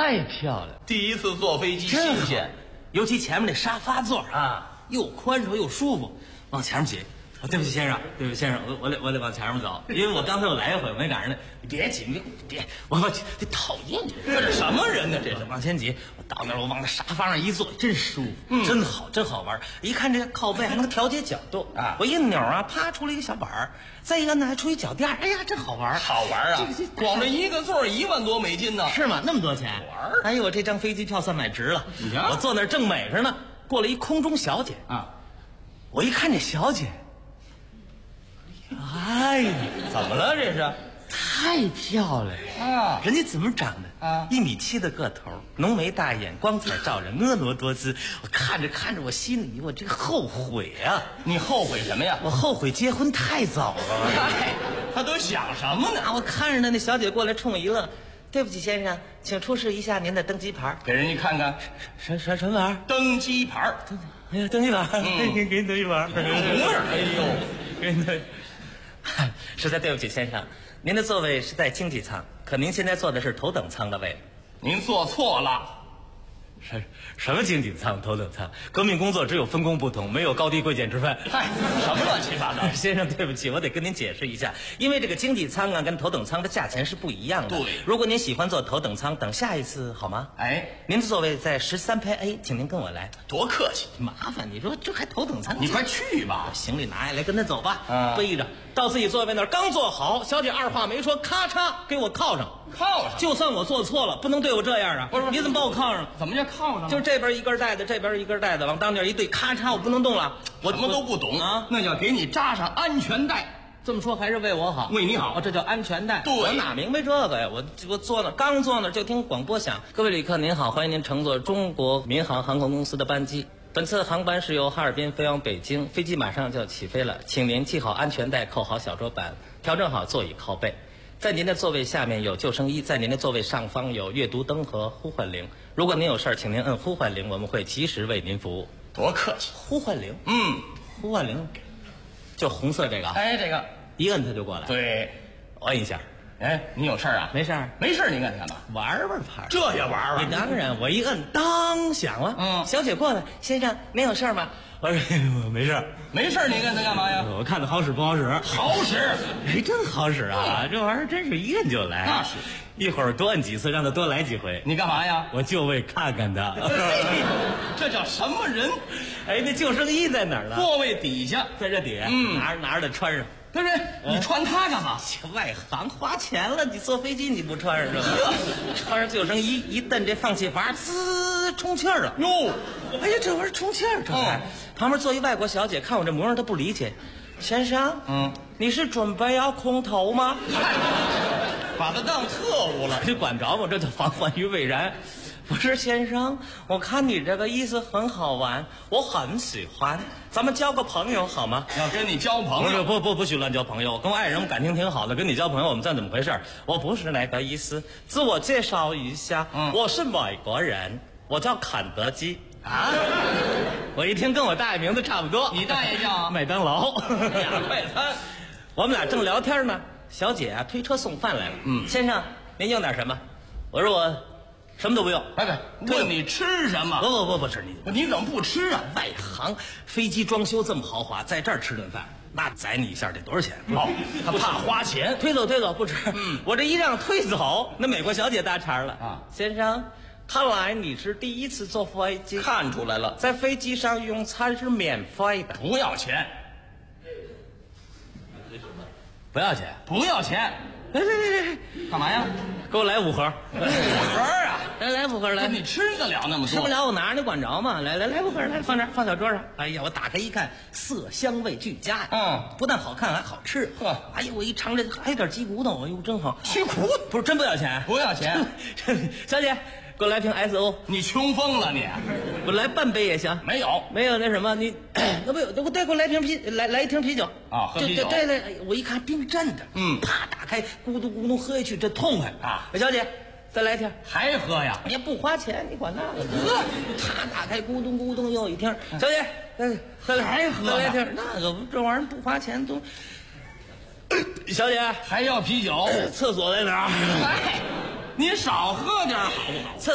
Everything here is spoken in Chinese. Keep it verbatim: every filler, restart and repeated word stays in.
太漂亮了， 第一次坐飞机真好新鲜， 尤其前面那沙发座啊， 又宽敞又舒服，往前面挤。啊，对不起先生，对不起先生，我我得我得往前面走，因为我刚才我来一回，我没赶上那。你别挤，别别，我我这讨厌你， 这是什么人呢？这是往前挤，我到那儿我往那沙发上一坐，真舒服， 嗯真好，真好玩。一看这个靠背还能调节角度啊我一扭啊，啪出来一个小板儿，再一个呢还出一脚垫，哎呀，真好玩。 好玩啊！ 这这光这一个座一万多美金呢。 是吗？那么多钱玩儿哎呦，我这张飞机票算买值了。 你瞧我坐那儿正美着呢，过来一空中小姐， 啊， 我一看这小姐，哎呀， 怎么了？这是太漂亮了啊人家怎么长的啊一米七的个头，浓眉大眼，光彩照人，婀娜多姿。我看着看着，我心里我这个后悔啊！ 你后悔什么呀？ 我后悔结婚太早了。 嗨，他都想什么呢？ 那我看着呢，那小姐过来冲我一愣：“对不起，先生，请出示一下您的登机牌。” 给人家看看什什什么玩意儿？ 登机牌儿。 哎呀，登机牌， 嗯给给你登机牌。 模样，哎呦， 给你登。实在对不起，先生，您的座位是在经济舱，可您现在坐的是头等舱的位置。 您坐错了。 什什么经济舱、头等舱？革命工作只有分工不同，没有高低贵贱之分。 嗨，什么乱七八糟？ 先生，对不起，我得跟您解释一下，因为这个经济舱啊跟头等舱的价钱是不一样的。 对如果您喜欢坐头等舱，等下一次好吗？ 哎， 您的座位在十三排 A， 请您跟我来。 多客气！ 麻烦你说这还头等舱？ 你快去吧。 行李拿下来，跟他走吧。 嗯背着到自己座位那儿，刚坐好，小姐二话没说，咔嚓给我靠上。 靠上。 就算我做错了，不能对我这样啊！ 不是你怎么把我靠上？ 怎么叫靠上？ 就是这边一根带子，这边一根带子，往当间一对，咔嚓，我不能动了。我什么都不懂啊！ 那叫给你扎上安全带。 这么说还是为我好， 为你好哦，这叫安全带。 对我哪明白这个呀？我我坐那刚坐那就听广播响，各位旅客您好，欢迎您乘坐中国民航航空公司的班机。本次航班是由哈尔滨飞往北京，飞机马上就要起飞了，请您系好安全带，扣好小桌板，调整好座椅靠背。在您的座位下面有救生衣，在您的座位上方有阅读灯和呼唤铃。如果您有事儿，请您摁呼唤铃，我们会及时为您服务。 多客气。 呼唤铃， 嗯， 呼唤铃，就红色这个， 哎，这个一摁它就过来。， 对。 我摁一下， 哎，你有事儿啊？ 没事儿， 没事儿，你干干嘛？ 玩玩牌。 这也玩玩？ 当然，我一摁，当响了。 嗯小姐过来，先生，您有事儿吗？我说我没事儿， 没事儿，你干它干嘛呀？ 我看它好使不好使？ 好使。 哎，真好使啊！这玩意儿真是一摁就来。 那是， 一会儿多摁几次，让他多来几回。 你干嘛呀？ 我就为看看他。 这叫什么人？ 哎，那救生衣在哪儿呢？ 座位底下。 在这底下， 嗯拿着拿着穿上。 对不对？你穿它干嘛？ 这外行花钱了，你坐飞机你不穿上这个？穿上救生衣一蹬这放气阀，滋充气儿了。 哟， 哎呀，这玩意儿充气儿，这还、 嗯旁边坐一外国小姐，看我这模样，她不理解。先生， 嗯， 你是准备要空投吗？ 把他当特务了。 你管着吗？这就防患于未然。不是先生，我看你这个意思很好玩，我很喜欢，咱们交个朋友好吗？ 要跟你交不朋友， 是不不不许乱交朋友，我跟我爱人我感情挺好的，跟你交朋友我们算怎么回事？我不是那个意思，自我介绍一下， 嗯我是美国人，我叫肯德基。 啊？ 我一听跟我大爷名字差不多， 你大爷叫麦当劳。 俩快餐。 我们俩正聊天呢，小姐啊推车送饭来了。 嗯先生，您用点什么？我说我什么都不用。 哎对，问你吃什不么？ 不不不吃你。 你怎么不吃啊？ 外行，飞机装修这么豪华，在这儿吃顿饭，那宰你一下得多少钱？ 哦，他怕花钱。 推走推走，不吃。 嗯我这一让推走，那美国小姐搭茬了啊先生，看来你是第一次坐飞机， 看出来了， 在飞机上用餐是免费的， 不要钱， 不要钱。 不要钱。 来来来来， 干嘛呀？ 给我来五盒。 五盒啊！ 来来五盒来。 你吃得了那么多？ 吃不了我拿着，你管着吗？来来来，五盒来，放这儿，放小桌上。哎呀，我打开一看，色香味俱佳呀。 嗯， 不但好看，还好吃。 呵， 哎呀，我一尝这还有点鸡骨头，哎呦，真好。 吃苦不是真不要钱， 不要钱。 小姐，给我来瓶 S O， 你穷疯了你？ 我来半杯也行。 没有。 没有那什么，你那不有，我再给我来瓶啤，来来一瓶啤酒啊喝啤酒对对对，我一看冰镇的， 嗯啪打开，咕嘟咕嘟喝下去，这痛快啊！ 小姐，再来一瓶。 还喝呀？ 你也不花钱，你管那个？喝，他打开咕咚咕咚又一听，小姐，再再来还喝再来一瓶，那个这玩意儿不花钱都。小姐， 还要啤酒？ 厕所在哪儿？ 哎，你少喝点好不好？ 厕